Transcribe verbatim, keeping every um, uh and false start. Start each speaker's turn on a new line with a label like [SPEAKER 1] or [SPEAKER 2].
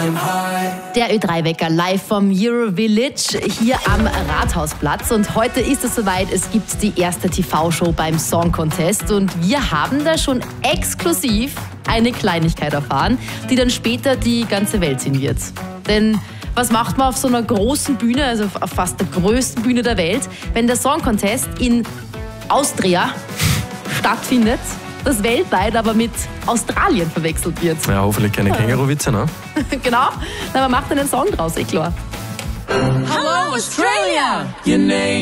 [SPEAKER 1] Der Ö drei Wecker live vom Eurovillage hier am Rathausplatz. Und heute ist es soweit, es gibt die erste T V-Show beim Song Contest. Und wir haben da schon exklusiv eine Kleinigkeit erfahren, die dann später die ganze Welt sehen wird. Denn was macht man auf so einer großen Bühne, also auf fast der größten Bühne der Welt, wenn der Song Contest in Austria stattfindet, das weltweit aber mit Australien verwechselt wird?
[SPEAKER 2] Ja, hoffentlich keine Känguru-Witze, ne?
[SPEAKER 1] Genau, na, man macht einen Song draus, eh klar.
[SPEAKER 3] Hello Australia! Your name